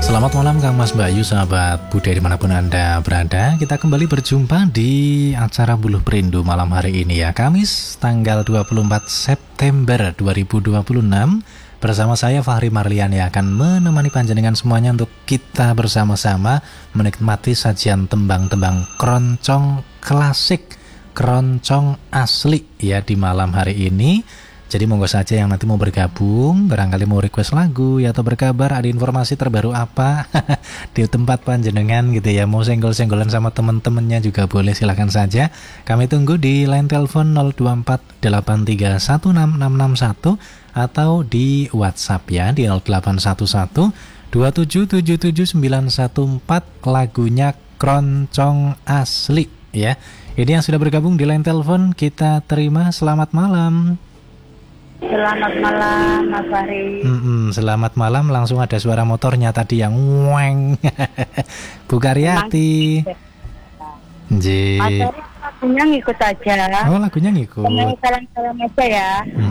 Selamat malam Kang Mas Bayu, sahabat budaya dimanapun Anda berada. Kita kembali berjumpa di acara Buluh Perindu malam hari ini ya, Kamis tanggal 24 September 2026. Bersama saya Fahri Marlian yang akan menemani panjenengan semuanya untuk kita bersama-sama menikmati sajian tembang-tembang keroncong klasik, keroncong asli ya di malam hari ini. Jadi monggo saja yang nanti mau bergabung, barangkali mau request lagu ya, atau berkabar ada informasi terbaru apa di tempat panjenengan gitu ya, mau senggol-senggolan sama teman-temannya juga boleh, silahkan saja. Kami tunggu di line telepon 02483166661 atau di WhatsApp ya di 081127779114, lagunya Keroncong Asli ya. Ini yang sudah bergabung di line telepon kita terima. Selamat malam. Selamat malam Mas Fahri. Selamat malam. Langsung ada suara motornya tadi yang weng. Bu Karyati. Mas Fahri lagunya ngikut aja. Oh, lagunya ngikut. Salam-salam aja ya.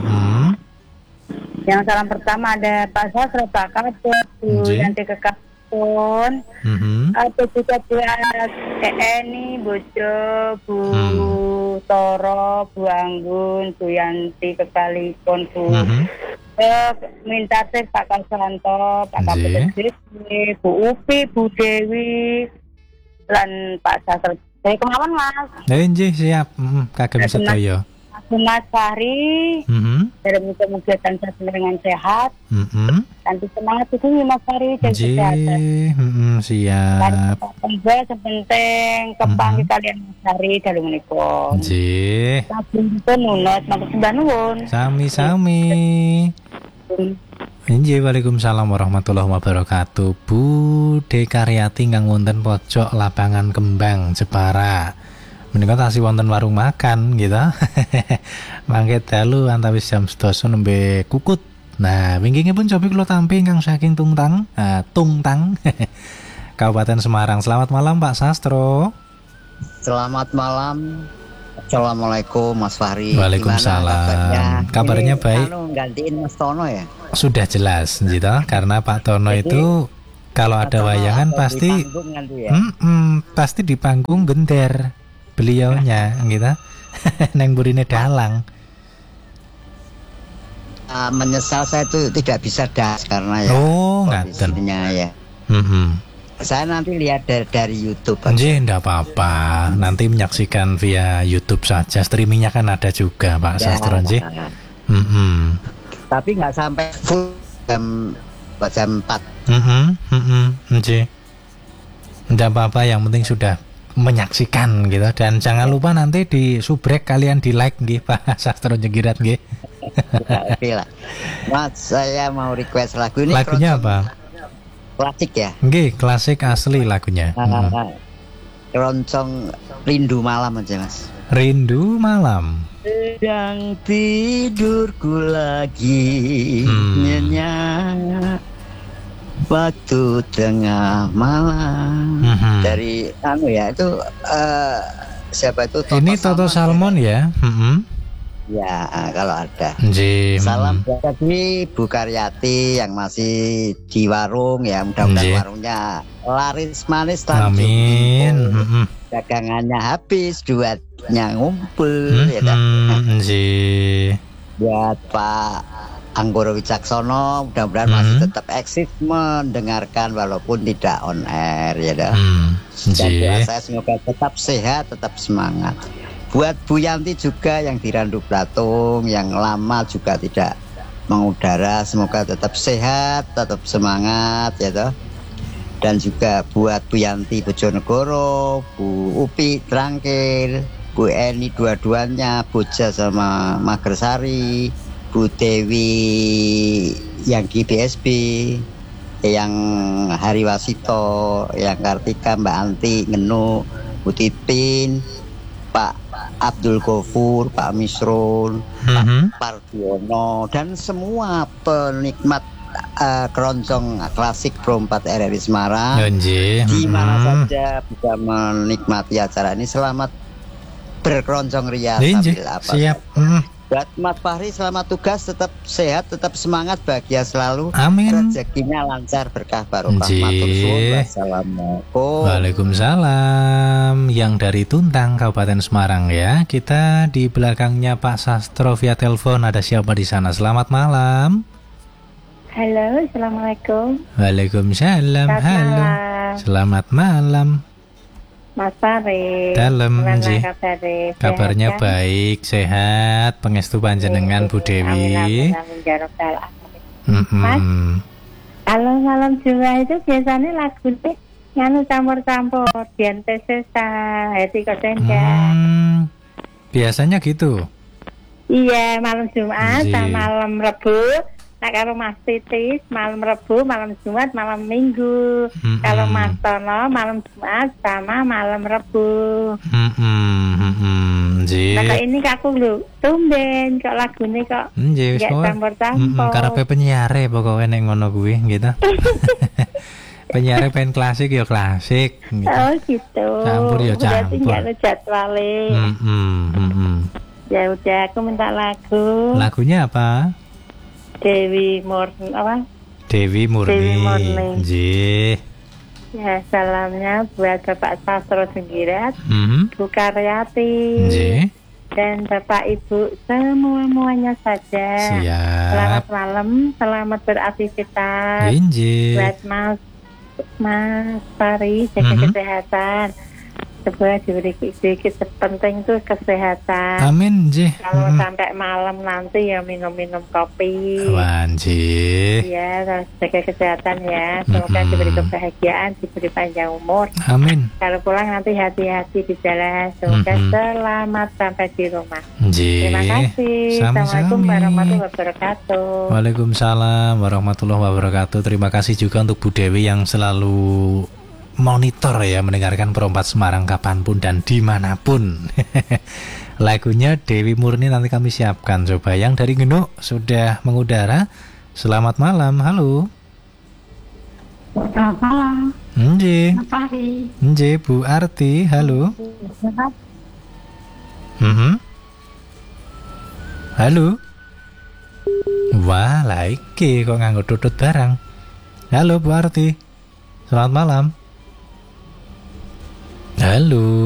Yang salam pertama ada Pak Sastro, Pak Kadek, Bu Yanti Kekapun, ada juga Bu Eni, Bu Jo, Bu Toro, Bu Anggun, Bu Yanti Kekalipun, Bu minta teh Pak Kasanto, Pak Kapten, Bu Upi, Bu Dewi, dan Pak Sastro. Dari kemauan Mas. Nggih, siap. Kagem sedaya. Mas Fahri, dari mudah-mudahan tanpa dengan sehat, nanti semangat itu Mas Fahri dan kesehatan. Siap. Dan sepenting kepang kalian Mas Fahri dalam menikah. Tapi itu nunut, maksud nuwun. Sami-sami. Injih, waalaikumsalam warahmatullahi wabarakatuh. Bu Dekaryati ngang wonten pojok lapangan Kembang Jepara. Menika tasih wonten warung makan gitu. Mangke dalu antawis jam 12 nembe kukut. Nah, winginipun cobi kula tampi ingkang saking Tungtang, Tungtang. Kabupaten Semarang. Selamat malam Pak Sastro. Selamat malam. Assalamualaikum Mas Fahri. Waalaikumsalam. Kabarnya baik. Gantiin Mas Tono ya? Sudah jelas gitu, karena Pak Tono itu kalau ada wayangan pasti pasti di panggung genter beliaunya gitu. Neng burine dalang. Menyesal saya itu tidak bisa das karena ya kondisinya ya. Saya nanti lihat dari YouTube aja. Enggak apa-apa. Nanti menyaksikan via YouTube saja. Streamingnya kan ada juga Pak Sastro nggih. Tapi nggak sampai full jam 4. Enggak apa-apa, yang penting sudah menyaksikan gitu. Dan jangan lupa nanti di subrek kalian di like nggih Pak Sastro Jegirat nggih. Oke lah. Mas, saya mau request lagu ini. Lagunya apa? Klasik ya? Nggih, klasik asli lagunya. Keroncong Rindu Malam aja Mas. Rindu Malam. Sedang tidurku lagi nyenyak waktu tengah malam. Dari itu siapa itu? Ini Toto Salmon ya. Ya, kalau ada. Salam buat tadi Bu Karyati yang masih di warung ya, mudah-mudahan warungnya laris manis. Amin. Dagangannya habis, duitnya ngumpul ya kan. Buat Pak Anggoro Wicaksono, mudah-mudahan masih tetap eksis mendengarkan walaupun tidak on air ya dah. Dan doa saya semoga tetap sehat, tetap semangat. Buat Bu Yanti juga yang di Randu Blatung yang lama juga tidak mengudara, semoga tetap sehat, tetap semangat ya toh. Dan juga buat Bu Yanti Bojonegoro, Bu Upi Trangkil, Bu Eni dua-duanya, Boja sama Magersari, Bu Dewi yang di BSB, yang Hariwasito, yang Kartika, Mbak Anti, Ngenu, Bu Tipin, Pak Abdul Ghafur, Pak Misrun, Pak Pardiono, dan semua penikmat keroncong klasik Pro 4 RRI Semarang di mana saja bisa menikmati acara ini. Selamat berkeroncong ria sambil apa? Siap. Buat Mas Fahri selamat tugas, tetap sehat, tetap semangat, bahagia selalu. Amin. Rezekinya lancar, berkah barokah. Matur suwun. Wassalamualaikum. Waalaikumsalam. Yang dari Tuntang, Kabupaten Semarang ya. Kita di belakangnya Pak Sastro via telepon. Ada siapa di sana? Selamat malam. Halo, assalamualaikum. Waalaikumsalam. Selamat Halo. malam. Selamat malam. Mas Fahri. Dalem, Ji. Sehat, Kabarnya baik, sehat, pengestu panjenengan Bu Dewi. Amin, amin, ya Rabbal alamin. Mas, kalau malam Jumat itu biasanya lagunya nganu campur-campur, Dian Tesesa, Heti Kosenja. Biasanya gitu. Iya, malam Jumat sama malam Rebu. Nah, kalau Mas Titis malam Rebu, malam Jumat, malam Minggu. Kalau Mas Tono malam Jumat sama malam Rebu. Nah, ini aku lu tumben kok lagunya kok nggak campur-campur. Karepe penyiare pokoknya nek ngono kuwi gitu. Penyiare pengen klasik ya klasik gitu. Oh gitu. Campur ya campur. Berarti nggak ada jadwalnya. Ya udah, aku minta lagu. Lagunya apa? Dewi Murni apa? Dewi Murni. Nggih. Ya, salamnya buat Bapak Sastro Senggirat, Bu Karyati, dan Bapak Ibu semuanya saja. Siap. Selamat malam, selamat beraktivitas. Buat Mas Fahri, jaga kesehatan. Sebenarnya diberi sedikit penting tuh kesehatan. Amin, Ji. Kalau sampai malam nanti ya minum-minum kopi. Ji. Ya, jaga kesehatan ya. Semoga diberi kebahagiaan, diberi panjang umur. Amin. Kalau pulang nanti hati-hati di jalan. Semoga selamat sampai di rumah. Ji. Terima kasih. Assalamualaikum warahmatullahi wabarakatuh. Waalaikumsalam warahmatullahi wabarakatuh. Terima kasih juga untuk Bu Dewi yang selalu monitor ya, mendengarkan Perompat Semarang kapanpun dan dimanapun. Lagunya Dewi Murni nanti kami siapkan. Coba yang dari Genuk sudah mengudara. Selamat malam, halo. Selamat malam. Nje. Nje, Bu Arti, halo. Halo. Wah, lagi kok nganggo tutut barang. Halo Bu Arti. Selamat malam. Halo.